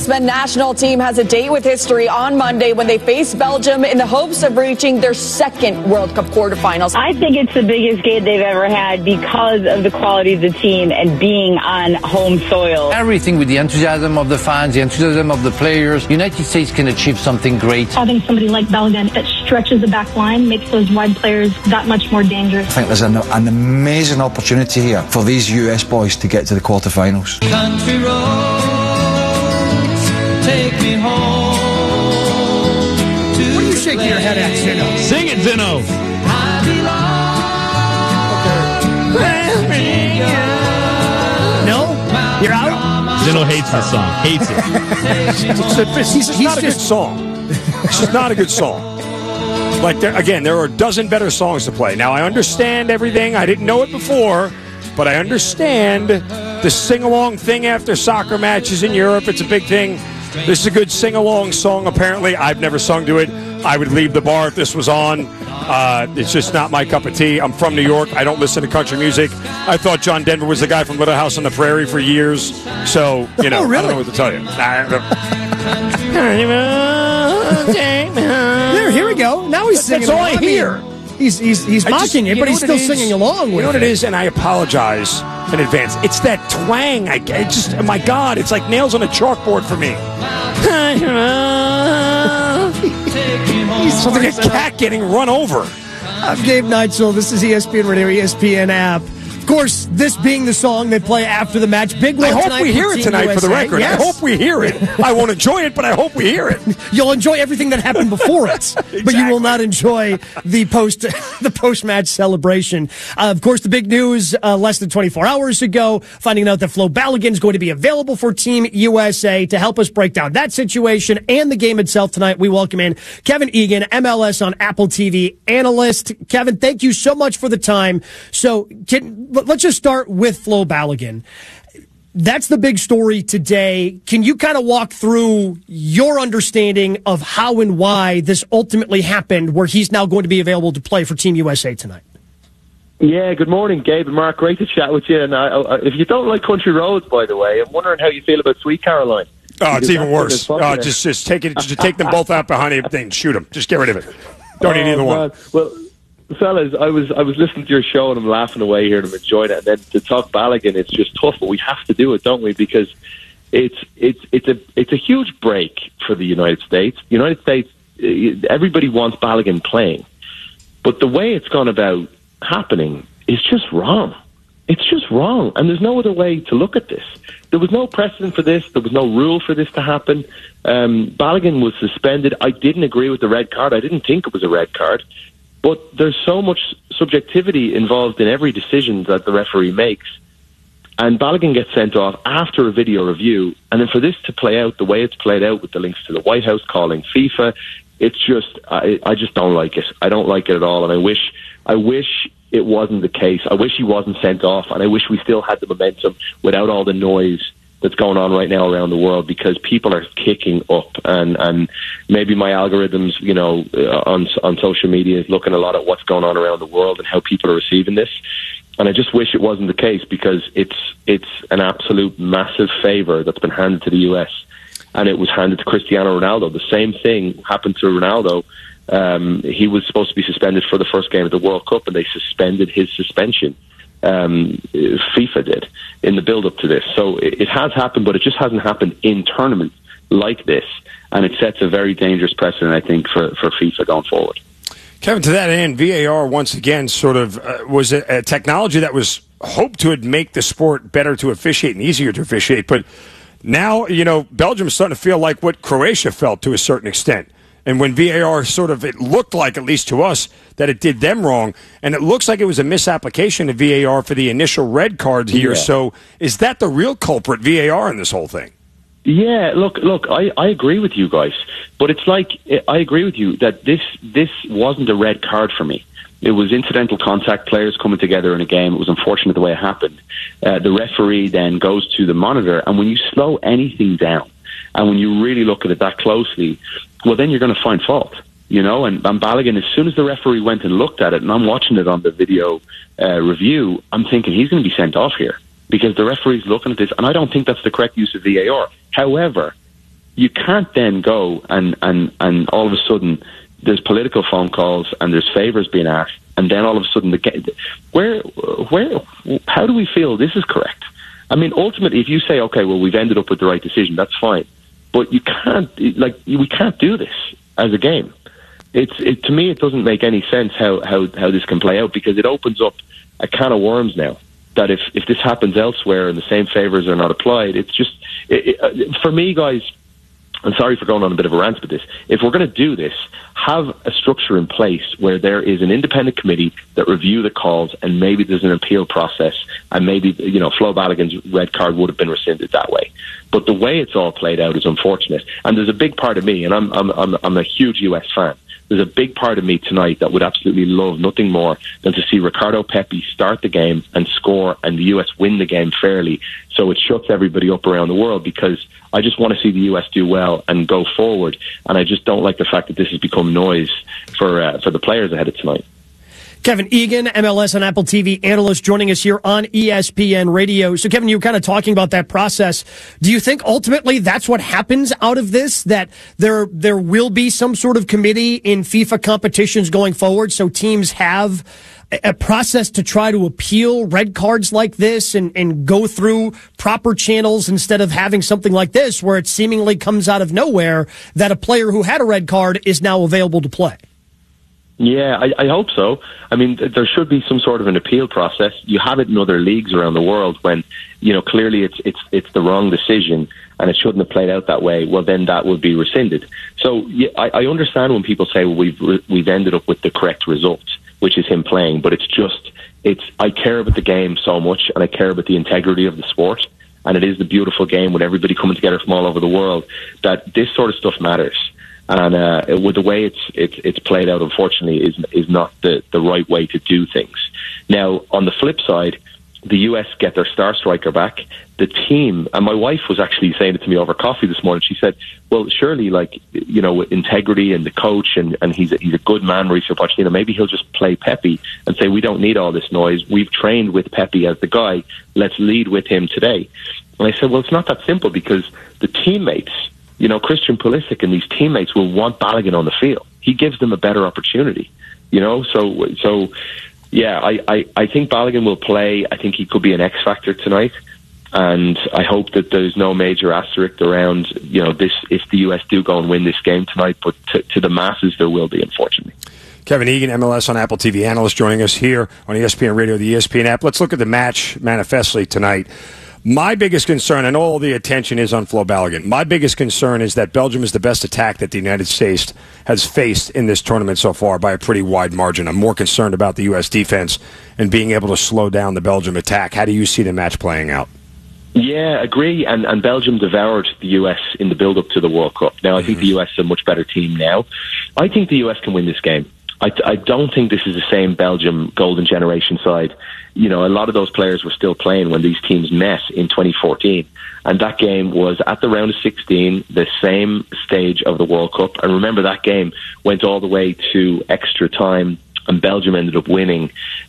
U.S. men's national team has a date with history on Monday when they face Belgium in the hopes of reaching their second World Cup quarterfinals. I think it's the biggest game they've ever had because of the quality of the team and being on home soil. Everything with the enthusiasm of the fans, the enthusiasm of the players, United States can achieve something great. Having somebody like Belgium that stretches the back line makes those wide players that much more dangerous. I think there's an amazing opportunity here for these US boys to get to the quarterfinals. Country roads, take me home. What are you shaking your head at, Zeno? Sing it, Zeno. No? You're out? Zeno hates this song. Hates it. It's not a good song. It's just not a good song. Like, there are a dozen better songs to play. Now, I understand everything. I didn't know it before, but I understand the sing-along thing after soccer matches in Europe. It's a big thing. This is a good sing-along song, apparently. I've never sung to it. I would leave the bar if this was on. It's just not my cup of tea. I'm from New York. I don't listen to country music. I thought John Denver was the guy from Little House on the Prairie for years. So, you know, really? I don't know what to tell you. Here we go. Now he's singing. That's all I hear. He's mocking it, but he's still singing along with it. You know what it is? And I apologize in advance. It's that twang. Oh my God, it's like nails on a chalkboard for me. Something like a cat getting run over. I'm Gabe Neitzel. This is ESPN Radio, ESPN app. Of course, this being the song they play after the match. Big one tonight. I hope we hear it tonight, for the record. Yes. I hope we hear it. I won't enjoy it, but I hope we hear it. You'll enjoy everything that happened before it, exactly. But you will not enjoy the post-match celebration. Of course, the big news less than 24 hours ago, finding out that Flo Balogun is going to be available for Team USA. To help us break down that situation and the game itself tonight, we welcome in Kevin Egan, MLS on Apple TV analyst. Kevin, thank you so much for the time. So, let's just start with Flo Balogun. That's the big story today. Can you kind of walk through your understanding of how and why this ultimately happened, where he's now going to be available to play for Team USA tonight? Yeah, good morning, Gabe and Mark. Great to chat with you. And if you don't like country roads, by the way, I'm wondering how you feel about Sweet Caroline. Oh, it's even worse. Just take it. Just take them both out behind everything. Shoot them. Just get rid of it. Don't need either one. Well, fellas, I was listening to your show and I'm laughing away here and I'm enjoying it. And then to talk Balogun, it's just tough, but we have to do it, don't we? Because it's a huge break for the United States. The United States, everybody wants Balogun playing, but the way it's gone about happening is just wrong. It's just wrong, and there's no other way to look at this. There was no precedent for this. There was no rule for this to happen. Balogun was suspended. I didn't agree with the red card. I didn't think it was a red card. But there's so much subjectivity involved in every decision that the referee makes. And Balogun gets sent off after a video review. And then for this to play out the way it's played out with the links to the White House calling FIFA, it's just, I just don't like it. I don't like it at all. And I wish it wasn't the case. I wish he wasn't sent off. And I wish we still had the momentum without all the noise that's going on right now around the world, because people are kicking up, and maybe my algorithms, you know, on social media is looking a lot at what's going on around the world and how people are receiving this. And I just wish it wasn't the case, because it's an absolute massive favor that's been handed to the US, and it was handed to Cristiano Ronaldo. The same thing happened to Ronaldo. He was supposed to be suspended for the first game of the World Cup, and they suspended his suspension. FIFA did in the build-up to this. So it has happened, but it just hasn't happened in tournaments like this, and it sets a very dangerous precedent, I think, for FIFA going forward. Kevin, to that end, VAR once again sort of was a technology that was hoped to make the sport better to officiate and easier to officiate, but now, you know, Belgium is starting to feel like what Croatia felt to a certain extent. And when VAR sort of, it looked like, at least to us, that it did them wrong. And it looks like it was a misapplication of VAR for the initial red card here. Yeah. So is that the real culprit, VAR, in this whole thing? Yeah, look, I agree with you guys. But it's like, I agree with you that this wasn't a red card for me. It was incidental contact, players coming together in a game. It was unfortunate the way it happened. The referee then goes to the monitor, and when you slow anything down, and when you really look at it that closely, well, then you're going to find fault, you know. And Balogun, as soon as the referee went and looked at it, and I'm watching it on the video review, I'm thinking he's going to be sent off here, because the referee's looking at this, and I don't think that's the correct use of VAR. However, you can't then go and all of a sudden there's political phone calls and there's favours being asked, and then all of a sudden how do we feel this is correct? I mean, ultimately, if you say, okay, well, we've ended up with the right decision, that's fine, but we can't do this as a game. To me, it doesn't make any sense how this can play out, because it opens up a can of worms now. That if this happens elsewhere and the same favours are not applied, it's just for me, guys. I'm sorry for going on a bit of a rant with this. If we're going to do this, have a structure in place where there is an independent committee that review the calls, and maybe there's an appeal process, and maybe Flo Balogun's red card would have been rescinded that way. But the way it's all played out is unfortunate, and there's a big part of me, and I'm a huge US fan. There's a big part of me tonight that would absolutely love nothing more than to see Ricardo Pepi start the game and score, and the US win the game fairly, so it shuts everybody up around the world, because I just want to see the US do well and go forward, and I just don't like the fact that this has become noise for the players ahead of tonight. Kevin Egan, MLS on Apple TV analyst, joining us here on ESPN Radio. So, Kevin, you were kind of talking about that process. Do you think ultimately that's what happens out of this, that there will be some sort of committee in FIFA competitions going forward, so teams have a process to try to appeal red cards like this and go through proper channels, instead of having something like this where it seemingly comes out of nowhere that a player who had a red card is now available to play? Yeah, I hope so. I mean, there should be some sort of an appeal process. You have it in other leagues around the world when, clearly it's the wrong decision and it shouldn't have played out that way. Well, then that would be rescinded. So yeah, I understand when people say, well, we've ended up with the correct result, which is him playing. But I care about the game so much, and I care about the integrity of the sport. And it is the beautiful game with everybody coming together from all over the world, that this sort of stuff matters. And with the way it's played out, unfortunately, is not the right way to do things. Now, on the flip side, the US get their star striker back. The team, and my wife was actually saying it to me over coffee this morning. She said, "Well, surely, with integrity and the coach, and he's a good man, Mauricio Pochettino. Maybe he'll just play Pepi and say we don't need all this noise. We've trained with Pepi as the guy. Let's lead with him today." And I said, "Well, it's not that simple, because the teammates." Christian Pulisic and these teammates will want Balogun on the field. He gives them a better opportunity, So, yeah, I think Balogun will play. I think he could be an X factor tonight, and I hope that there's no major asterisk around, this if the US do go and win this game tonight. But to the masses, there will be, unfortunately. Kevin Egan, MLS on Apple TV analyst, joining us here on ESPN Radio, the ESPN app. Let's look at the match manifestly tonight. My biggest concern, and all the attention is on Flo Balogun, my biggest concern is that Belgium is the best attack that the United States has faced in this tournament so far by a pretty wide margin. I'm more concerned about the U.S. defense and being able to slow down the Belgium attack. How do you see the match playing out? Yeah, agree. And Belgium devoured the US in the build-up to the World Cup. Now, I think the US is a much better team now. I think the US can win this game. I don't think this is the same Belgium golden generation side. A lot of those players were still playing when these teams met in 2014. And that game was at the round of 16, the same stage of the World Cup. And remember, that game went all the way to extra time, and Belgium ended up winning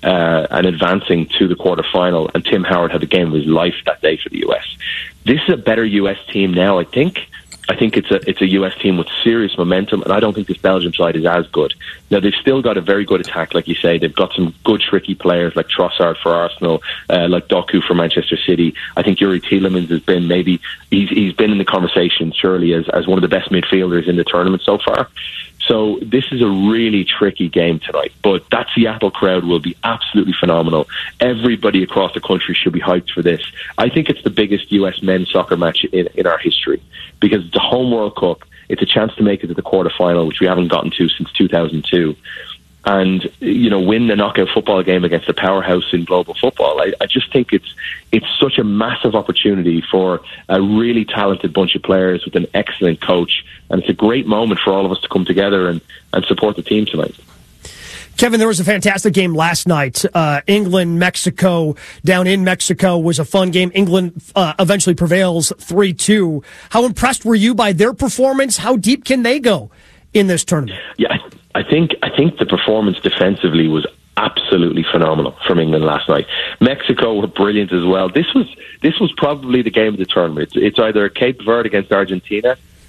and advancing to the quarterfinal. And Tim Howard had the game of his life that day for the US. This is a better US team now, I think. I think it's a US team with serious momentum, and I don't think this Belgium side is as good. Now, they've still got a very good attack, like you say. They've got some good, tricky players like Trossard for Arsenal, like Doku for Manchester City. I think Yuri Tielemans has been he's been in the conversation, surely, as one of the best midfielders in the tournament so far. So this is a really tricky game tonight, but that Seattle crowd will be absolutely phenomenal. Everybody across the country should be hyped for this. I think it's the biggest US men's soccer match in our history, because it's a home World Cup. It's a chance to make it to the quarterfinal, which we haven't gotten to since 2002. And, win the knockout football game against the powerhouse in global football. I just think it's such a massive opportunity for a really talented bunch of players with an excellent coach. And it's a great moment for all of us to come together and support the team tonight. Kevin, there was a fantastic game last night. England-Mexico down in Mexico was a fun game. England eventually prevails 3-2. How impressed were you by their performance? How deep can they go in this tournament? Yeah, I think the performance defensively was absolutely phenomenal from England last night. Mexico were brilliant as well. This was probably the game of the tournament. It's either Cape Verde against Argentina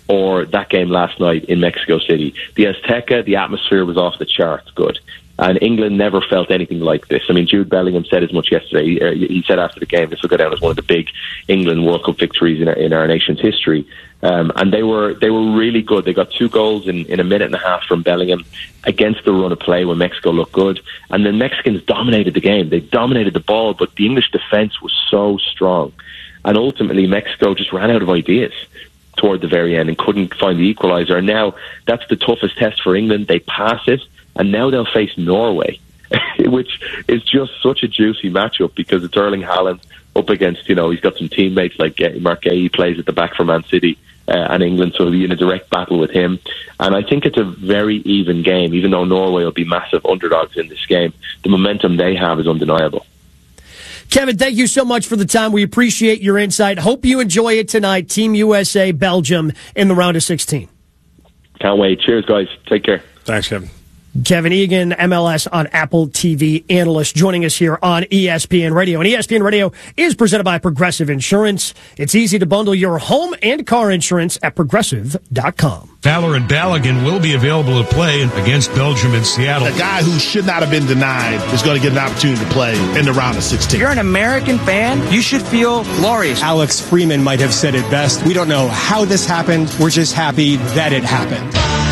or that game last night in Mexico City. The Azteca, the atmosphere was off the charts good. And England never felt anything like this. I mean, Jude Bellingham said as much yesterday. He said after the game, this will go down as one of the big England World Cup victories in our nation's history. And they were really good. They got 2 goals in a minute and a half from Bellingham against the run of play when Mexico looked good. And the Mexicans dominated the game. They dominated the ball, but the English defence was so strong. And ultimately, Mexico just ran out of ideas toward the very end and couldn't find the equaliser. And now that's the toughest test for England. They pass it. And now they'll face Norway, which is just such a juicy matchup because it's Erling Haaland up against, he's got some teammates like Mark Gay plays at the back for Man City and England, so he'll be in a direct battle with him. And I think it's a very even game, even though Norway will be massive underdogs in this game. The momentum they have is undeniable. Kevin, thank you so much for the time. We appreciate your insight. Hope you enjoy it tonight. Team USA, Belgium in the round of 16. Can't wait. Cheers, guys. Take care. Thanks, Kevin. Kevin Egan, MLS on Apple TV analyst, joining us here on ESPN Radio. And ESPN Radio is presented by Progressive Insurance. It's easy to bundle your home and car insurance at Progressive.com. Fowler and Balogun will be available to play against Belgium and Seattle. A guy who should not have been denied is going to get an opportunity to play in the round of 16. If you're an American fan, you should feel glorious. Alex Freeman might have said it best. We don't know how this happened. We're just happy that it happened.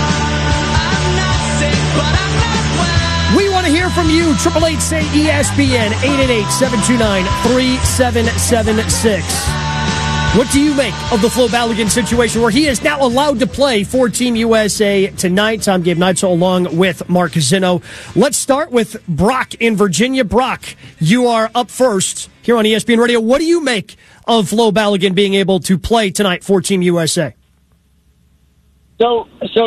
We want to hear from you. 888-SAY-ESPN, 888-729-3776. What do you make of the Flo Balogun situation where he is now allowed to play for Team USA tonight? I'm Gabe Neitzel along with Mark Zino. Let's start with Brock in Virginia. Brock, you are up first here on ESPN Radio. What do you make of Flo Balogun being able to play tonight for Team USA? So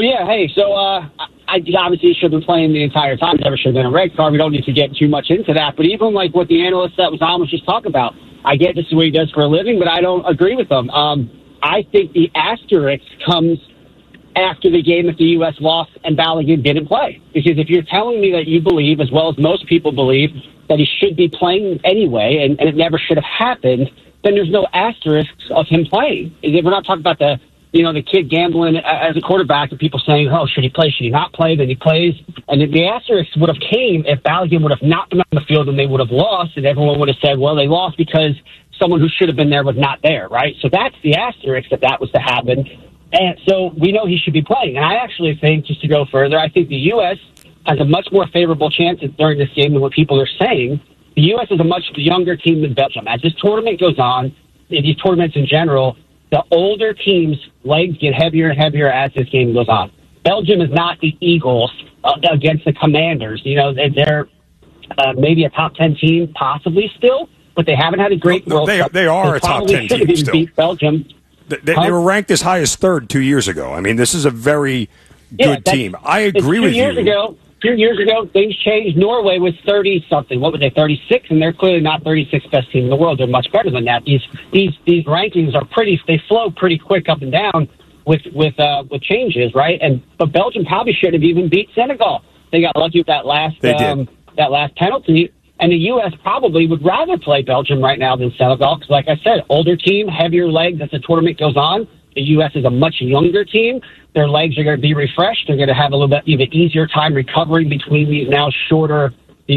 I obviously should have been playing the entire time. Never should have been a red card. We don't need to get too much into that. But even like what the analyst that was on was just talking about, I get this is what he does for a living, but I don't agree with them. I think the asterisk comes after the game if the U.S. lost and Balogun didn't play. Because if you're telling me that you believe, as well as most people believe, that he should be playing anyway and it never should have happened, then there's no asterisks of him playing. We're not talking about the kid gambling as a quarterback and people saying, oh, should he play, should he not play? Then he plays. And the asterisk would have came if Balogun would have not been on the field and they would have lost, and everyone would have said, well, they lost because someone who should have been there was not there, right? So that's the asterisk if that was to happen. And so we know he should be playing. And I actually think, just to go further, I think the U.S. has a much more favorable chance during this game than what people are saying. The U.S. is a much younger team than Belgium. As this tournament goes on, in these tournaments in general, the older teams' legs get heavier and heavier as this game goes on. Belgium is not the Eagles against the Commanders. They're maybe a top 10 team, possibly still, but they haven't had a great World Cup. They are a top 10 team still. Beat Belgium. They were ranked as high as third 2 years ago. I mean, this is a very good team. I agree with you. 2 years ago, things changed. Norway was 30-something. What were they, 36? And they're clearly not 36th best team in the world. They're much better than that. These rankings are they flow pretty quick up and down with changes, right? But Belgium probably should have even beat Senegal. They got lucky with that last penalty. And the U.S. probably would rather play Belgium right now than Senegal because, like I said, older team, heavier legs as the tournament goes on. The U.S. is a much younger team. Their legs are going to be refreshed. They're going to have a little bit even easier time recovering between these shorter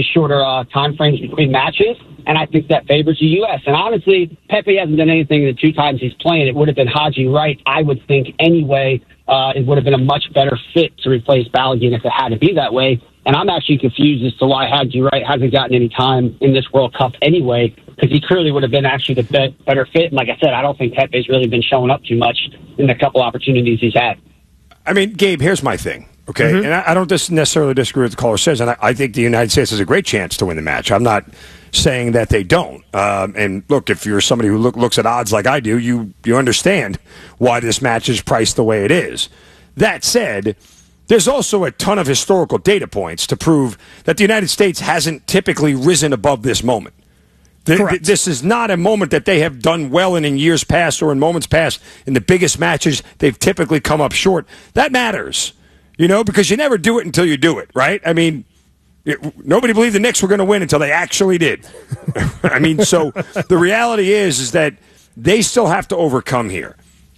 time frames between matches. And I think that favors the U.S. And honestly, Pepe hasn't done anything the 2 times he's playing. It would have been Haji Wright, I would think, anyway. It would have been a much better fit to replace Balogun if it had to be that way. And I'm actually confused as to why Haji Wright hasn't gotten any time in this World Cup anyway, because he clearly would have been actually the better fit. And like I said, I don't think Pepe's really been showing up too much in the couple opportunities he's had. I mean, Gabe, here's my thing, okay? Mm-hmm. And I don't necessarily disagree with what the caller says, and I think the United States has a great chance to win the match. I'm not saying that they don't. And look, if you're somebody who looks at odds like I do, you understand why this match is priced the way it is. That said, there's also a ton of historical data points to prove that the United States hasn't typically risen above this moment. This is not a moment that they have done well in years past or in moments past. In the biggest matches, they've typically come up short. That matters, because you never do it until you do it, right? I mean, nobody believed the Knicks were going to win until they actually did. I mean, so the reality is that they still have to overcome here.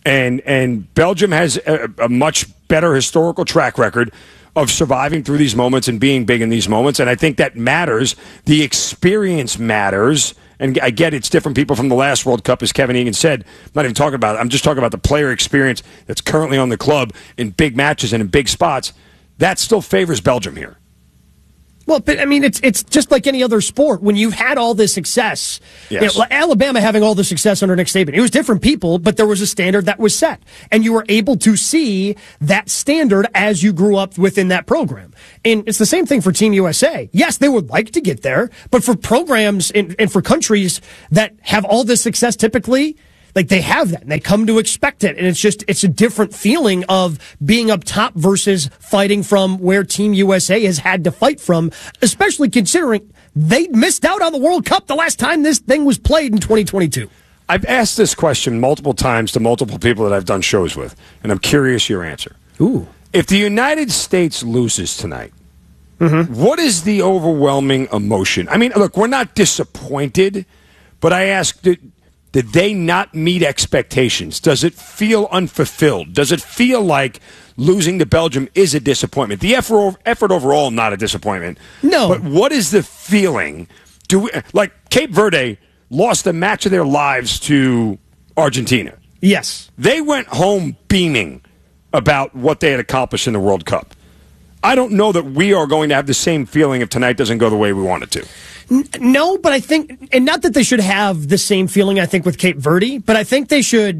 And Belgium has a much better historical track record of surviving through these moments and being big in these moments. And I think that matters. The experience matters. And I get it's different people from the last World Cup, as Kevin Egan said. I'm not even talking about it. I'm just talking about the player experience that's currently on the club in big matches and in big spots. That still favors Belgium here. Well, but I mean, it's just like any other sport. When you've had all this success, yes. Alabama having all the success under Nick Saban, it was different people, but there was a standard that was set, and you were able to see that standard as you grew up within that program. And it's the same thing for Team USA. Yes, they would like to get there, but for programs and for countries that have all this success, typically, like they have that and they come to expect it. And it's a different feeling of being up top versus fighting from where Team USA has had to fight from, especially considering they missed out on the World Cup the last time this thing was played in 2022. I've asked this question multiple times to multiple people that I've done shows with, and I'm curious your answer. Ooh. If the United States loses tonight, what is the overwhelming emotion? I mean, look, we're not disappointed, but I ask, did they not meet expectations? Does it feel unfulfilled? Does it feel like losing to Belgium is a disappointment? The effort overall, not a disappointment. No. But what is the feeling? Like Cape Verde lost the match of their lives to Argentina. Yes. They went home beaming about what they had accomplished in the World Cup. I don't know that we are going to have the same feeling if tonight doesn't go the way we want it to. No, but I think, and not that they should have the same feeling, I think, with Cape Verde, but I think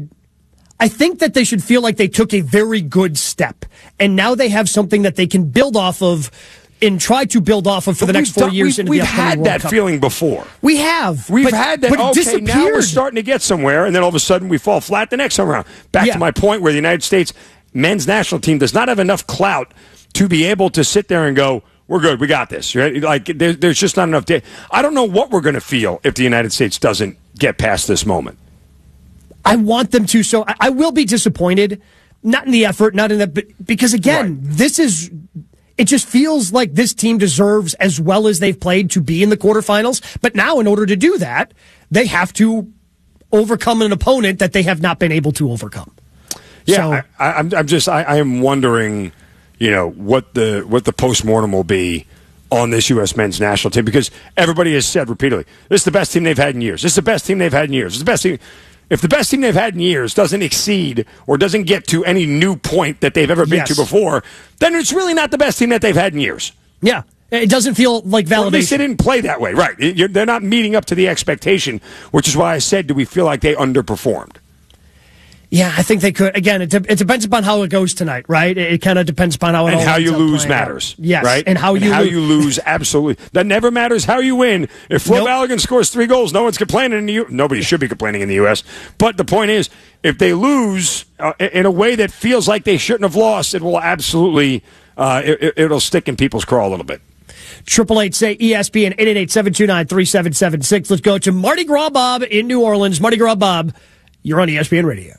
that they should feel like they took a very good step. And now they have something that they can build off of and try to build off of for the next 4 years. We've had that feeling before. We have. We've had that. But it okay, now we're starting to get somewhere, and then all of a sudden we fall flat the next time around. Back to my point where the United States men's national team does not have enough clout to be able to sit there and go, we're good, we got this. Right? Like there's just not enough. I don't know what we're going to feel if the United States doesn't get past this moment. I want them to, so I will be disappointed. Not in the effort, not in that, because again, it just feels like this team deserves, as well as they've played, to be in the quarterfinals. But now, in order to do that, they have to overcome an opponent that they have not been able to overcome. Yeah, so, I am wondering, what the postmortem will be on this U.S. men's national team, because everybody has said repeatedly, this is the best team they've had in years. This is the best team they've had in years. It's the best team. If the best team they've had in years doesn't exceed or doesn't get to any new point that they've ever been to before, then it's really not the best team that they've had in years. Yeah. It doesn't feel like validation. Or at least they didn't play that way. Right. They're not meeting up to the expectation, which is why I said, do we feel like they underperformed? Yeah, I think they could. Again, it depends upon how it goes tonight, right? It kind of depends upon how it all and how you lose playing matters. Out. Yes, right? And how you lose, absolutely. That never matters how you win. If Flo Balogun scores 3 goals, no one's complaining in the U.S. Nobody should be complaining in the U.S. But the point is, if they lose in a way that feels like they shouldn't have lost, it will absolutely it'll stick in people's craw a little bit. 888 say ESPN 888-729-3776. Let's go to Mardi Gras Bob in New Orleans. Mardi Gras Bob, you're on ESPN Radio.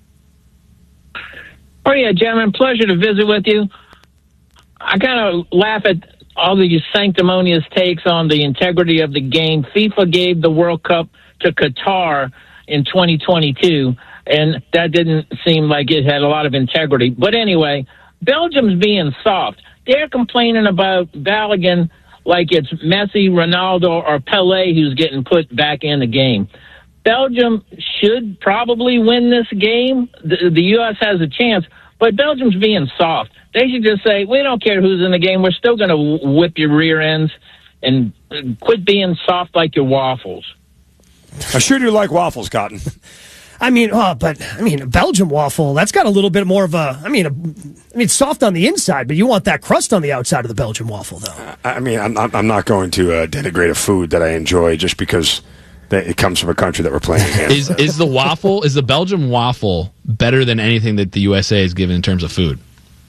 Oh, yeah, gentlemen, pleasure to visit with you. I kind of laugh at all these sanctimonious takes on the integrity of the game. FIFA gave the World Cup to Qatar in 2022, and that didn't seem like it had a lot of integrity. But anyway, Belgium's being soft. They're complaining about Balogun like it's Messi, Ronaldo, or Pelé who's getting put back in the game. Belgium should probably win this game. The U.S. has a chance, but Belgium's being soft. They should just say, we don't care who's in the game. We're still going to whip your rear ends and quit being soft like your waffles. I sure do like waffles, Cotton. Belgium waffle, that's got a little bit more of it's soft on the inside, but you want that crust on the outside of the Belgian waffle, though. I'm not going to denigrate a food that I enjoy just because it comes from a country that we're playing against. Is the Belgium waffle better than anything that the USA has given in terms of food?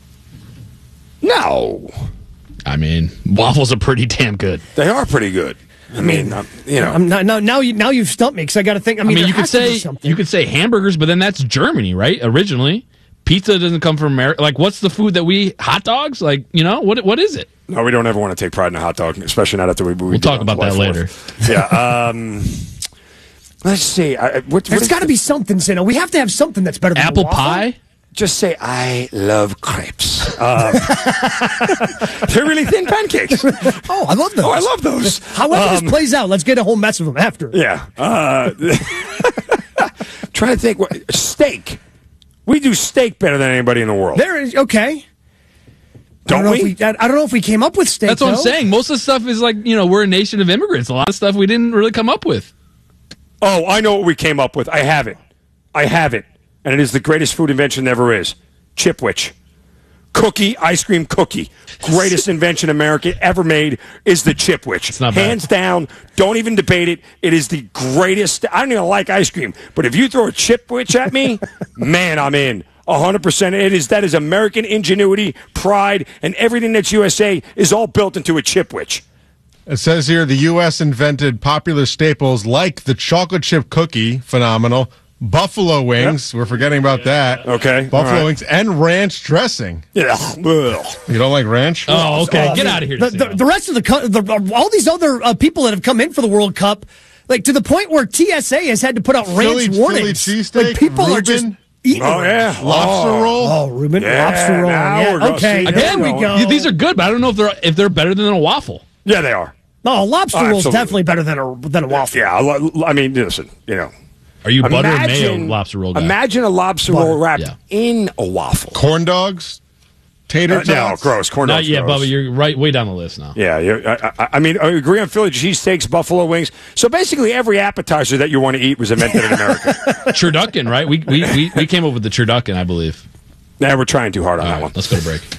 No. Waffles are pretty damn good. They are pretty good. Now you've stumped me because I got to think. You could say hamburgers, but then that's Germany, right? Originally, pizza doesn't come from America. Like, what's the food that hot dogs? Like, what is it? No, we don't ever want to take pride in a hot dog, especially not after we We'll talk about that later. Yeah. Let's see. There's got to be something, Sino. We have to have something that's better than apple waffle. pie. Just say, I love crepes. They're really thin pancakes. Oh, I love those. Oh, I love those. However this plays out, let's get a whole mess of them after. Yeah. Trying to think. Steak. We do steak better than anybody in the world. There is, okay. Don't we? I don't know if we came up with steak, That's what I'm saying. Most of the stuff is like, we're a nation of immigrants. A lot of stuff we didn't really come up with. Oh, I know what we came up with. I have it. And it is the greatest food invention there ever is. Chipwich. Cookie, ice cream cookie. Greatest invention America ever made is the Chipwich. It's not bad. Hands down. Don't even debate it. It is the greatest. I don't even like ice cream. But if you throw a Chipwich at me, man, I'm in. 100%. That is American ingenuity, pride, and everything that's USA is all built into a Chipwich. It says here the U.S. invented popular staples like the chocolate chip cookie, phenomenal, buffalo wings, we're forgetting about that. Okay. Buffalo wings and ranch dressing. Yeah. You don't like ranch? Oh, okay. Get out of here. The rest of all these other people that have come in for the World Cup, like to the point where TSA has had to put out ranch warnings. Philly cheesesteak, like people Reuben, are just eating. Oh, yeah. Lobster roll. Oh, Reuben, Yeah, lobster roll. now Yeah. we're going. Okay, See, there we go. These are good, but I don't know if they're better than a waffle. Yeah, they are. No, lobster roll is absolutely. definitely better than a waffle. Yeah, I mean, listen, Are you butter or mayo lobster roll guy? Imagine a lobster roll wrapped Yeah. in a waffle. Corn dogs, tater tots. No, gross. Corn dogs. Yeah, gross. Bubba, you're way down the list now. Yeah, I mean, I agree on Philly cheesesteaks, buffalo wings. So basically, every appetizer that you want to eat was invented in America. Turducken, right? We came up with the turducken, I believe. Nah, we're trying too hard on that one. Let's go to break.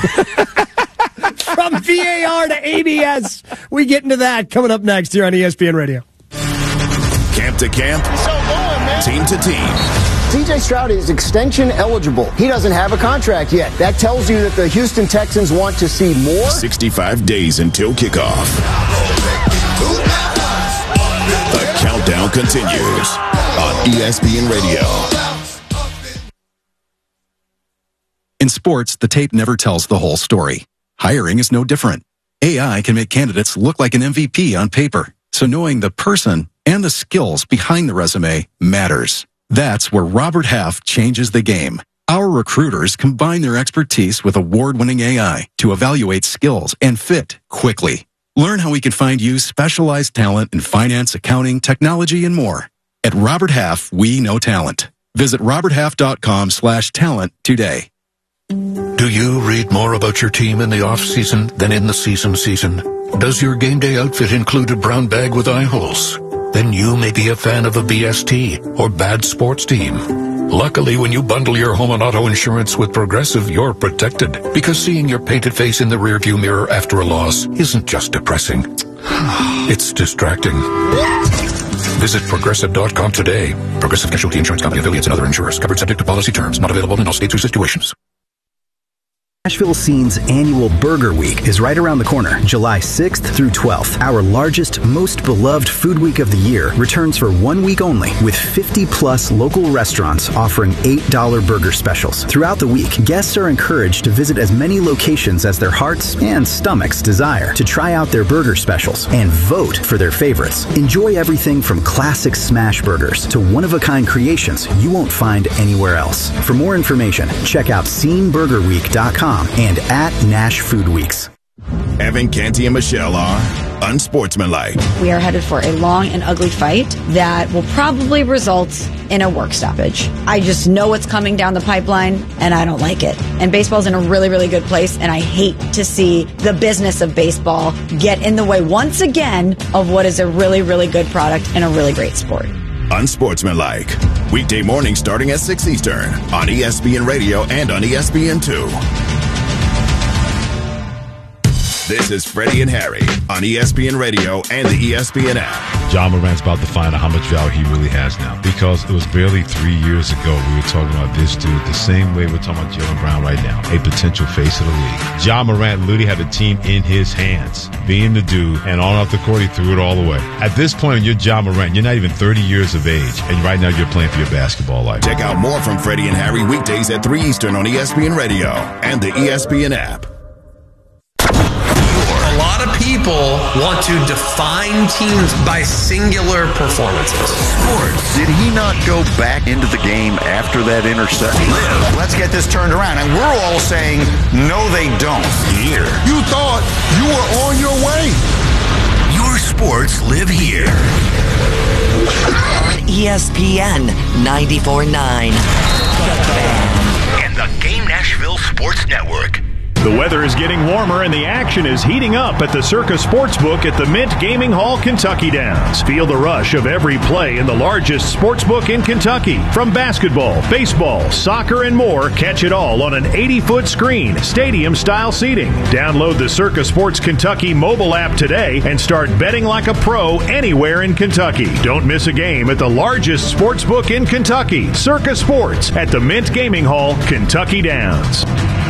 From VAR to ABS, we get into that coming up next here on ESPN Radio. Camp to camp, team to team. CJ Stroud is extension eligible. He doesn't have a contract yet. That tells you that the Houston Texans want to see more. 65 days until kickoff. The countdown continues on ESPN Radio. In sports, the tape never tells the whole story. Hiring is no different. AI can make candidates look like an MVP on paper, so knowing the person and the skills behind the resume matters. That's where Robert Half changes the game. Our recruiters combine their expertise with award-winning AI to evaluate skills and fit quickly. Learn how we can find you specialized talent in finance, accounting, technology, and more. At Robert Half, we know talent. Visit roberthalf.com/talent today. Do you read more about your team in the off-season than in the season? Does your game day outfit include a brown bag with eye holes? Then you may be a fan of a BST or bad sports team. Luckily, when you bundle your home and auto insurance with Progressive, you're protected. Because seeing your painted face in the rearview mirror after a loss isn't just depressing. It's distracting. Visit Progressive.com today. Progressive Casualty Insurance Company, affiliates, and other insurers. Covered subject to policy terms. Not available in all states or situations. Nashville Scene's annual Burger Week is right around the corner, July 6th through 12th. Our largest, most beloved food week of the year returns for 1 week only, with 50-plus local restaurants offering $8 burger specials. Throughout the week, guests are encouraged to visit as many locations as their hearts and stomachs desire to try out their burger specials and vote for their favorites. Enjoy everything from classic smash burgers to one-of-a-kind creations you won't find anywhere else. For more information, check out sceneburgerweek.com and at Nash Food Weeks. Evan, Canty, and Michelle are unsportsmanlike. We are headed for a long and ugly fight that will probably result in a work stoppage. I just know what's coming down the pipeline, and I don't like it. And baseball's in a really, really good place, and I hate to see the business of baseball get in the way once again of what is a really, really good product and a really great sport. Unsportsmanlike. Weekday morning starting at 6 Eastern on ESPN Radio and on ESPN2. This is Freddie and Harry on ESPN Radio and the ESPN app. Ja Morant's about to find out how much value he really has now. Because it was barely 3 years ago we were talking about this dude the same way we're talking about Jaylen Brown right now, a potential face of the league. Ja Morant literally had the team in his hands, being the dude, and on off the court he threw it all away. At this point, you're Ja Morant. You're not even 30 years of age, and right now you're playing for your basketball life. Check out more from Freddie and Harry weekdays at 3 Eastern on ESPN Radio and the ESPN app. A lot lot of people want to define teams by singular performances. Sports. Did he not go back into the game after that interception? Let's get this turned around. And we're all saying, no, they don't. Here. You thought you were on your way. Your sports live here. On ESPN 94.9. And the Game Nashville Sports Network. The weather is getting warmer and the action is heating up at the Circa Sportsbook at the Mint Gaming Hall, Kentucky Downs. Feel the rush of every play in the largest sportsbook in Kentucky. From basketball, baseball, soccer, and more, catch it all on an 80-foot screen, stadium-style seating. Download the Circa Sports Kentucky mobile app today and start betting like a pro anywhere in Kentucky. Don't miss a game at the largest sportsbook in Kentucky, Circa Sports at the Mint Gaming Hall, Kentucky Downs.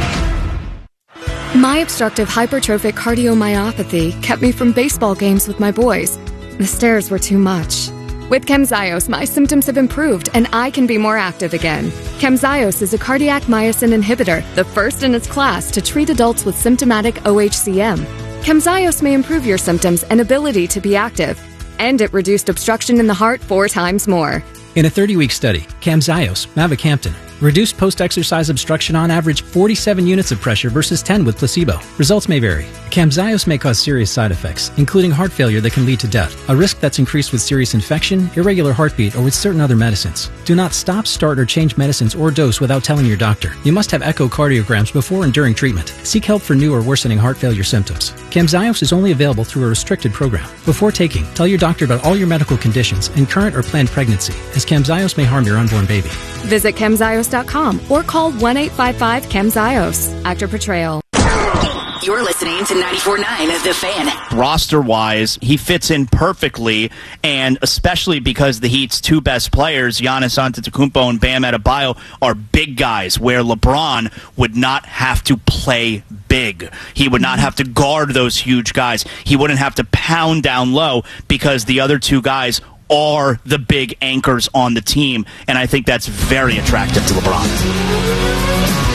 My obstructive hypertrophic cardiomyopathy kept me from baseball games with my boys. The stairs were too much. With Camzyos, my symptoms have improved and I can be more active again. Camzyos is a cardiac myosin inhibitor, the first in its class to treat adults with symptomatic OHCM. Camzyos may improve your symptoms and ability to be active, and it reduced obstruction in the heart 4 times more. In a 30-week study, Camzyos, mavacamten, reduced post-exercise obstruction on average 47 units of pressure versus 10 with placebo. Results may vary. Camzyos may cause serious side effects, including heart failure that can lead to death, a risk that's increased with serious infection, irregular heartbeat, or with certain other medicines. Do not stop, start, or change medicines or dose without telling your doctor. You must have echocardiograms before and during treatment. Seek help for new or worsening heart failure symptoms. Camzyos is only available through a restricted program. Before taking, tell your doctor about all your medical conditions and current or planned pregnancy, as Camzyos may harm your unborn baby. Visit Camzyos.com or call 1-855-CAMZYOS. Actor Portrayal. You're listening to 94.9 The Fan. Roster-wise, he fits in perfectly, and especially because the Heat's 2 best players, Giannis Antetokounmpo and Bam Adebayo, are big guys, where LeBron would not have to play big. He would not have to guard those huge guys. He wouldn't have to pound down low because the other 2 guys are the big anchors on the team, and I think that's very attractive to LeBron.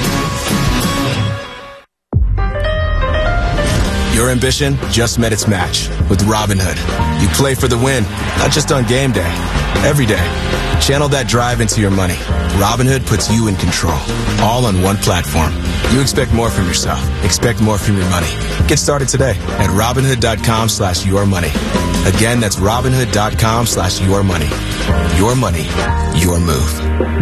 Your ambition just met its match with Robinhood. You play for the win, not just on game day, every day. Channel that drive into your money. Robinhood puts you in control, all on one platform. You expect more from yourself. Expect more from your money. Get started today at Robinhood.com/yourmoney. Again, that's Robinhood.com/yourmoney. Your money, your move.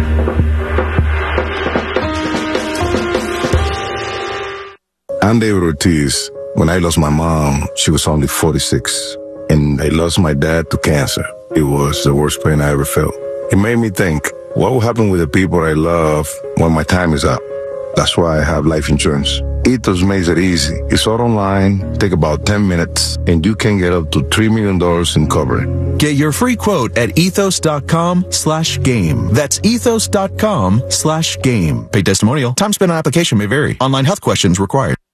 I'm David Ortiz. When I lost my mom, she was only 46. And I lost my dad to cancer. It was the worst pain I ever felt. It made me think, what will happen with the people I love when my time is up? That's why I have life insurance. Ethos makes it easy. It's all online, take about 10 minutes, and you can get up to $3 million in coverage. Get your free quote at ethos.com/game. That's ethos.com/game. Paid testimonial. Time spent on application may vary. Online health questions required.